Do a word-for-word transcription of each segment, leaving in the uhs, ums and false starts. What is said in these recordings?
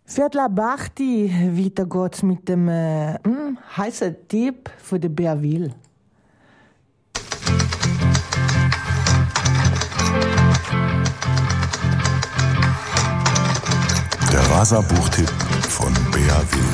Viertel Bachti, weiter geht's mit dem äh, hm, heißen Tipp von der Beerville. Der Rasa-Buchtipp von Beerville.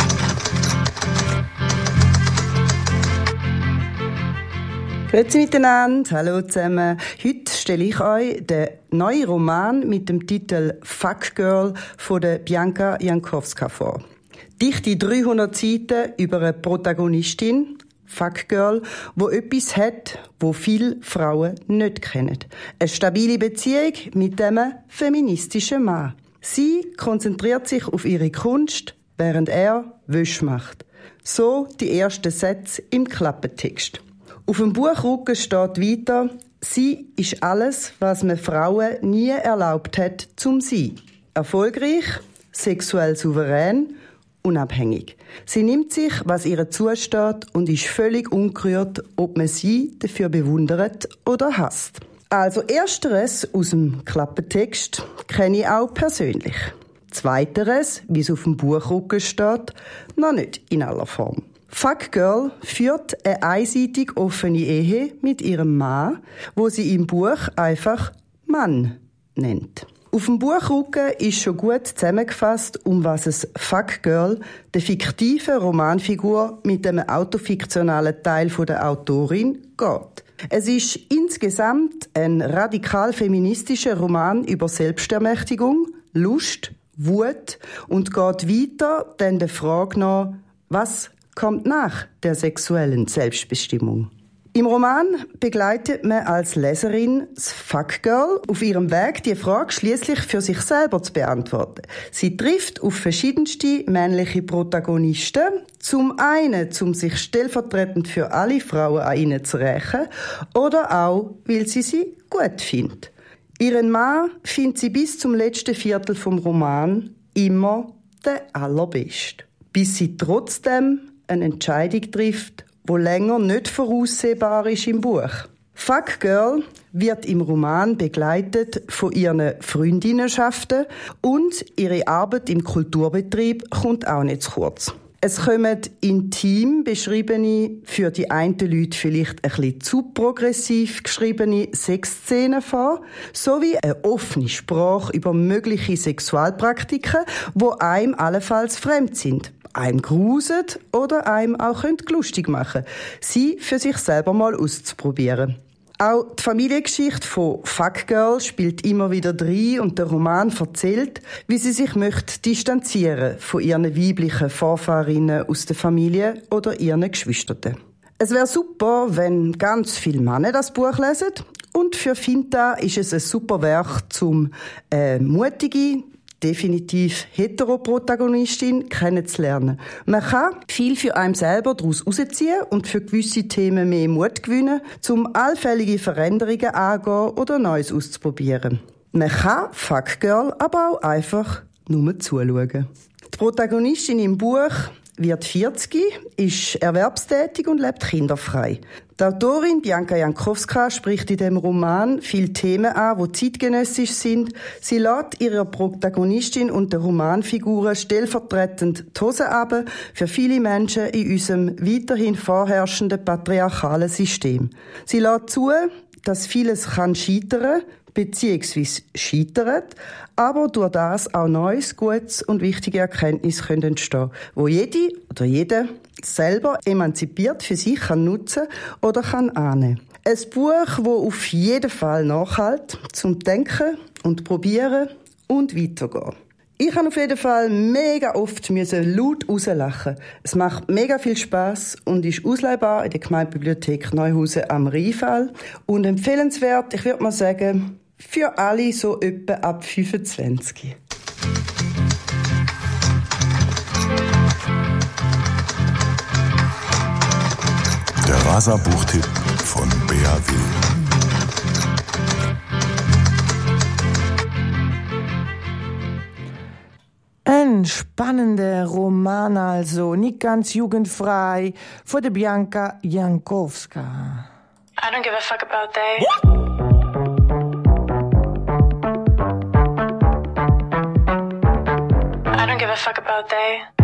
Grüezi miteinander, hallo zusammen. Heute stelle ich euch den neuen Roman mit dem Titel «Fuck Girl» von der Bianca Jankowska vor. Dichte dreihundert Seiten über eine Protagonistin, Fuck Girl, wo etwas hat, wo viele Frauen nicht kennen. Eine stabile Beziehung mit einem feministischen Mann. Sie konzentriert sich auf ihre Kunst, während er Wäsche macht. So die ersten Sätze im Klappentext. Auf dem Buchrücken steht weiter, sie ist alles, was man Frauen nie erlaubt hat, zum sein. Erfolgreich, sexuell souverän, unabhängig. Sie nimmt sich, was ihr zusteht und ist völlig ungerührt, ob man sie dafür bewundert oder hasst. Also ersteres aus dem Klappentext kenne ich auch persönlich. Zweiteres, wie es auf dem Buchrücken steht, noch nicht in aller Form. Fuck Girl führt eine einseitig offene Ehe mit ihrem Mann, wo sie im Buch einfach Mann nennt. Auf dem Buchrücken ist schon gut zusammengefasst, um was es Fuck Girl, der fiktiven Romanfigur mit einem autofiktionalen Teil der Autorin, geht. Es ist insgesamt ein radikal feministischer Roman über Selbstermächtigung, Lust, Wut und geht weiter dann der Frage nach, was kommt nach der sexuellen Selbstbestimmung. Im Roman begleitet man als Leserin das Fuck Girl auf ihrem Weg, die Frage schliesslich für sich selber zu beantworten. Sie trifft auf verschiedenste männliche Protagonisten, zum einen, um sich stellvertretend für alle Frauen an ihnen zu rächen, oder auch, weil sie sie gut findet. Ihren Mann findet sie bis zum letzten Viertel vom Roman immer der allerbeste, bis sie trotzdem eine Entscheidung trifft, wo länger nicht voraussehbar ist im Buch. Fuck Girl wird im Roman begleitet von ihren Freundinnenschaften und ihre Arbeit im Kulturbetrieb kommt auch nicht zu kurz. Es kommen intim beschriebene, für die einen Leute vielleicht ein bisschen zu progressiv geschriebene Sexszenen vor, sowie eine offene Sprache über mögliche Sexualpraktiken, wo einem allenfalls fremd sind, einem grusen oder einem auch lustig machen, sie für sich selber mal auszuprobieren. Auch die Familiengeschichte von Fuck Girl spielt immer wieder rein und der Roman erzählt, wie sie sich möchte distanzieren von ihren weiblichen Vorfahrinnen aus der Familie oder ihren Geschwistern. Es wäre super, wenn ganz viele Männer das Buch lesen und für Finta ist es ein super Werk zum äh, mutige, definitiv Heteroprotagonistin kennenzulernen. Man kann viel für einen selber daraus herausziehen und für gewisse Themen mehr Mut gewinnen, um allfällige Veränderungen angehen oder Neues auszuprobieren. Man kann Fuck Girl aber auch einfach nur zuschauen. Die Protagonistin im Buch wird vierzig, ist erwerbstätig und lebt kinderfrei. Die Autorin Bianca Jankowska spricht in dem Roman viele Themen an, die zeitgenössisch sind. Sie lässt ihrer Protagonistin und der Romanfiguren stellvertretend die Hosen runter für viele Menschen in unserem weiterhin vorherrschenden patriarchalen System. Sie lässt zu, dass vieles kann scheitern, beziehungsweise scheitert, aber durch das auch Neues, Gutes und wichtige Erkenntnisse können entstehen, wo jede oder jeder selber emanzipiert für sich kann nutzen oder kann annehmen. Ein Buch, das auf jeden Fall nachhält, zum Denken und Probieren und weitergehen. Ich habe auf jeden Fall mega oft laut rauslachen. Es macht mega viel Spass und ist ausleihbar in der Gemeindebibliothek Neuhausen am Rheinfall und empfehlenswert, ich würde mal sagen, für alle so etwa ab fünfundzwanzig. Der Rasa-Buchtipp von Beerville. Ein spannender Roman also, nicht ganz jugendfrei, von der Bianca Jankowska. I don't give a fuck about they. I don't give give a fuck about they.